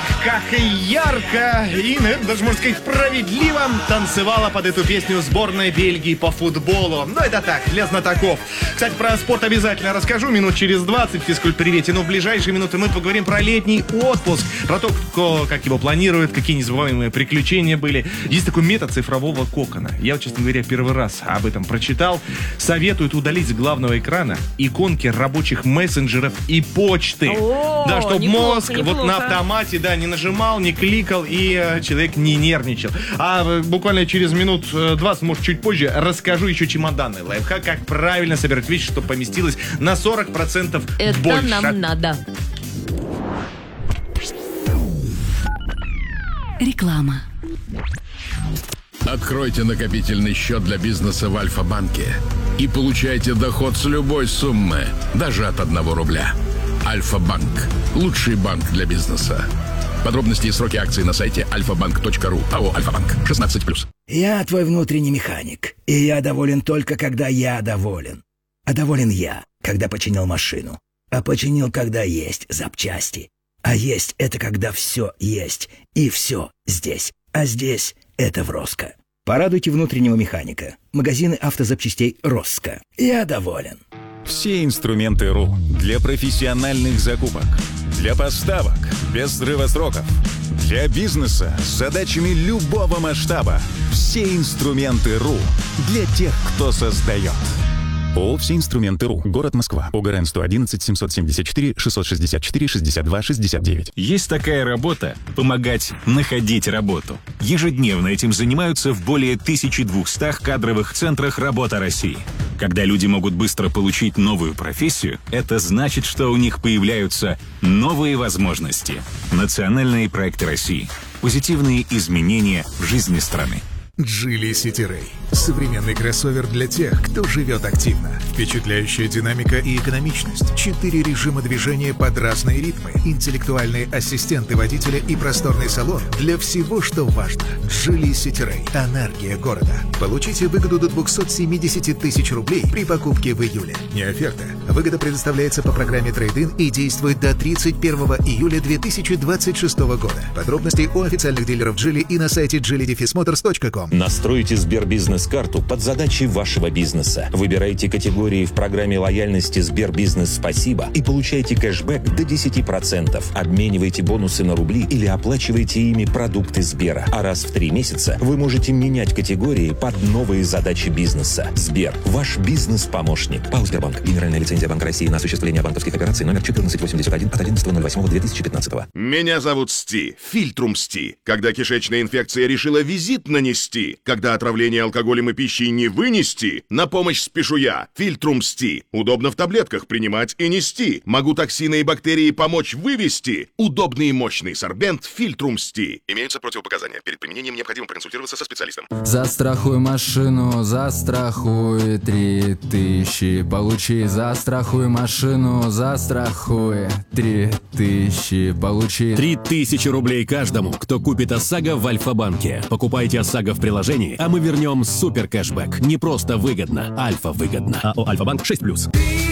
как ярко и, даже можно сказать, справедливо танцевала под эту песню сборная Бельгии по футболу. Но это так, для знатоков. Кстати, про спорт обязательно расскажу минут через 20 в физкульт-привете, но в ближайшие минуты мы поговорим про летний отпуск, про то, как его планируют, какие незабываемые приключения были. Есть такой метод цифрового кокона. Я, честно говоря, первый раз об этом прочитал. Советуют удалить с главного экрана иконки рабочих мессенджеров и почты. Да, чтобы мозг вот на автомате, да, не нажимал, не кликал и человек не нервничал. А буквально через минут 20, может, чуть позже, расскажу еще чемоданный лайфхак, как правильно собирать вещи, чтобы поместилось на 40% это больше. Это нам надо. Реклама. Откройте накопительный счет для бизнеса в Альфа-банке и получайте доход с любой суммы, даже от 1 рубля. Альфа-банк. Лучший банк для бизнеса. Подробности и сроки акций на сайте alfabank.ru. АО «Альфа-банк». 16+. Я твой внутренний механик, и я доволен только, когда я доволен. А доволен я, когда починил машину. А починил, когда есть запчасти. А есть — это когда все есть, и все здесь. А здесь — это в Роско. Порадуйте внутреннего механика. Магазины автозапчастей Роско. Я доволен. Все инструменты РУ для профессиональных закупок, для поставок без срыва сроков, для бизнеса с задачами любого масштаба. Все инструменты РУ для тех, кто создает. ООО «Все инструменты РУ». Город Москва. ОГРН 111 774 664 62 69. Есть такая работа – помогать находить работу. Ежедневно этим занимаются в более 1200 кадровых центрах «Работа России». Когда люди могут быстро получить новую профессию, это значит, что у них появляются новые возможности. Национальные проекты России. Позитивные изменения в жизни страны. Geely City Ray. Современный кроссовер для тех, кто живет активно. Впечатляющая динамика и экономичность. 4 режима движения под разные ритмы. Интеллектуальные ассистенты водителя и просторный салон для всего, что важно. Geely City Ray. Энергия города. Получите выгоду до 270 тысяч рублей при покупке в июле. Не оферта. Выгода предоставляется по программе Трейд-ин и действует до 31 июля 2026 года. Подробности у официальных дилеров Geely и на сайте geely-motors.com. Настройте Сбербизнес-карту под задачи вашего бизнеса. Выбирайте категории в программе лояльности Сбербизнес Спасибо и получайте кэшбэк до 10%. Обменивайте бонусы на рубли или оплачивайте ими продукты Сбера. А раз в 3 месяца вы можете менять категории под новые задачи бизнеса. Сбер. Ваш бизнес-помощник. ПАО «Сбербанк». Генеральная лицензия Банка России на осуществление банковских операций номер 1481 от 11.08.2015. Меня зовут Сти. Фильтрум Сти. Когда кишечная инфекция решила визит нанести, когда отравление алкоголем и пищей не вынести, на помощь спешу я. Фильтрум Сти. Удобно в таблетках принимать и нести. Могу токсины и бактерии помочь вывести. Удобный и мощный сорбент Фильтрум Сти. Имеются противопоказания. Перед применением необходимо проконсультироваться со специалистом. Застрахуй машину, застрахуй 3000. Получи, застрахуй машину, застрахуй 3000. Получи 3000 рублей каждому, кто купит ОСАГО в Альфа-банке. Покупайте ОСАГО в приложении, а мы вернем супер кэшбэк. Не просто выгодно, альфа выгодно. АО «Альфа-банк» 6+.